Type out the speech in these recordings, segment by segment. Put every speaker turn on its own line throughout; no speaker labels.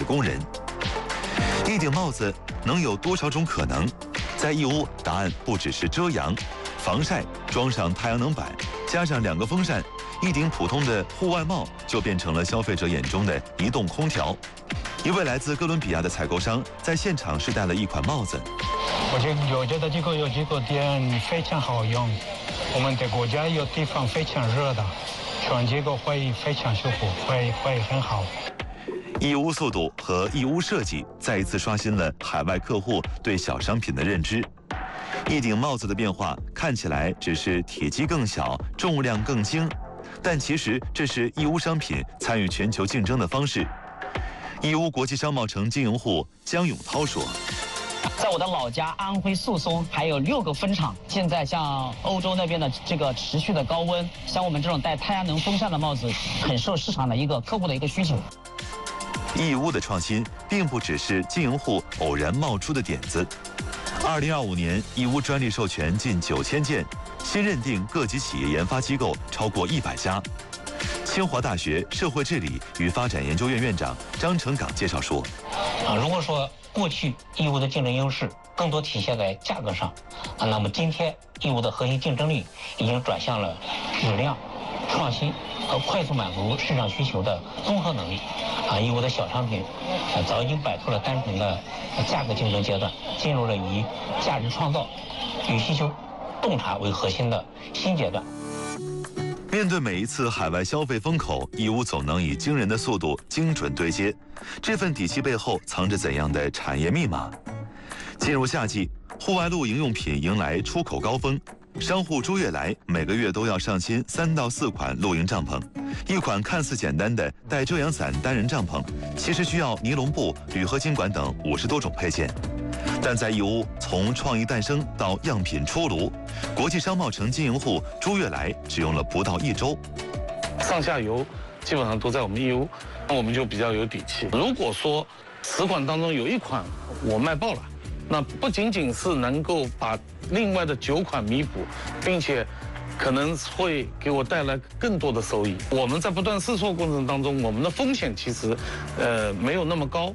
工人。一顶帽子能有多少种可能？在义乌，答案不只是遮阳、防晒，装上太阳能板，加上2个风扇，一顶普通的户外帽就变成了消费者眼中的移动空调。一位来自哥伦比亚的采购商在现场试戴了一款帽子。
我觉得有几个点非常好用。我们的国家有地方非常热的，穿这个会非常舒服，会很好。
义乌速度和义乌设计再一次刷新了海外客户对小商品的认知。一顶帽子的变化看起来只是体积更小、重量更轻，但其实这是义乌商品参与全球竞争的方式。义乌国际商贸城经营户江永涛说：“
在我的老家安徽宿松，还有6个分厂。现在像欧洲那边的这个持续的高温，像我们这种带太阳能风扇的帽子，很受市场的客户的一个需求。”
义乌的创新并不只是经营户偶然冒出的点子。2025年，义乌专利授权近9000件，新认定各级企业研发机构超过100家。清华大学社会治理与发展研究院院长张成岗介绍说：“
如果说过去义乌的竞争优势更多体现在价格上，那么今天义乌的核心竞争力已经转向了质量、创新和快速满足市场需求的综合能力。义乌的小商品早已经摆脱了单纯的价格竞争阶段，进入了以价值创造与需求洞察为核心的新阶段。”
面对每一次海外消费风口，义乌总能以惊人的速度精准对接。这份底气背后藏着怎样的产业密码？进入夏季，户外露营用品迎来出口高峰。商户朱月来每个月都要上新3到4款露营帐篷。一款看似简单的带遮阳伞单人帐篷，其实需要尼龙布、铝合金管等50多种配件。但在义乌，从创意诞生到样品出炉，国际商贸城经营户朱月来只用了不到1周。
上下游基本上都在我们义乌，那我们就比较有底气。如果说10款当中有1款我卖爆了，那不仅仅是能够把另外的9款弥补，并且可能会给我带来更多的收益。我们在不断试错过程当中，我们的风险其实没有那么高。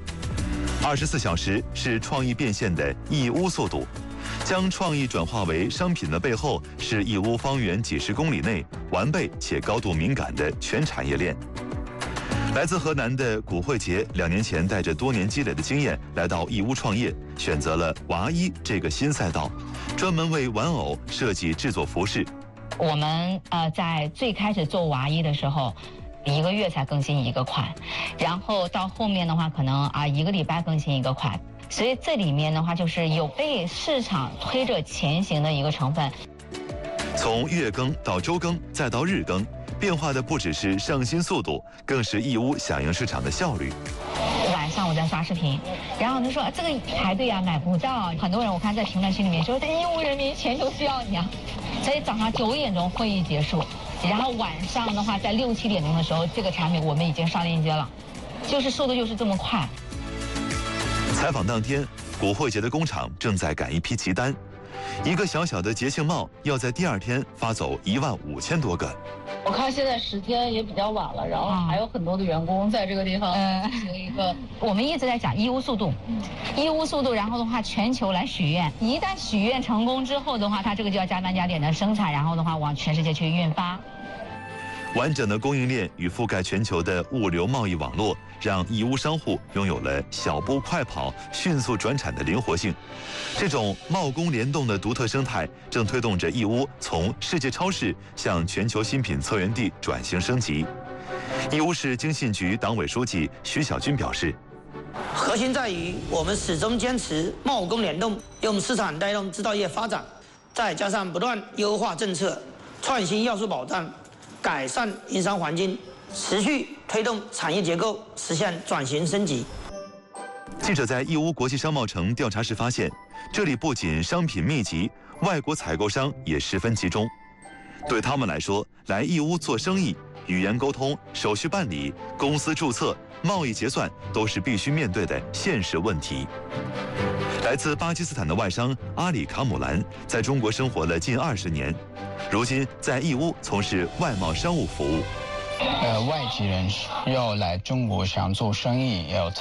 24小时是创意变现的义乌速度，将创意转化为商品的背后，是义乌方圆几十公里内完备且高度敏感的全产业链。来自河南的古慧杰2年前带着多年积累的经验来到义乌创业，选择了娃衣这个新赛道，专门为玩偶设计制作服饰。
我们在最开始做娃衣的时候，1个月才更新1个款，然后到后面的话，可能1个礼拜更新1个款，所以这里面的话就是有被市场推着前行的一个成分。
从月更到周更再到日更，变化的不只是上新速度，更是义乌响应市场的效率。
晚上我在刷视频，然后就说这个排队买不到，很多人我看在评论区里面说义乌人民全球需要你啊。所以早上9点钟会议结束，然后晚上的话在6、7点钟的时候，这个产品我们已经上链接了，就是速度就是这么快。
采访当天，古慧杰的工厂正在赶一批急单，一个小小的节庆帽要在第2天发走15000多个。
我看现在10天也比较晚了，然后还有很多的员工在这个地方行一个。
我们一直在讲义乌速度，义乌速度，然后的话全球来许愿，一旦许愿成功之后的话，它这个就要加班加点的生产，然后的话往全世界去运发。
完整的供应链与覆盖全球的物流贸易网络，让义乌商户拥有了小步快跑、迅速转产的灵活性。这种贸工联动的独特生态，正推动着义乌从世界超市向全球新品策源地转型升级。义乌市经信局党委书记徐小军表示，
核心在于我们始终坚持贸工联动，用市场带动制造业发展，再加上不断优化政策、创新要素保障、改善营商环境，持续推动产业结构实现转型升级。
记者在义乌国际商贸城调查时发现，这里不仅商品密集，外国采购商也十分集中。对他们来说，来义乌做生意，语言沟通、手续办理、公司注册、贸易结算都是必须面对的现实问题。来自巴基斯坦的外商阿里卡姆兰在中国生活了近20年，如今在义乌从事外贸商务服务。
外籍人士要来中国想做生意，要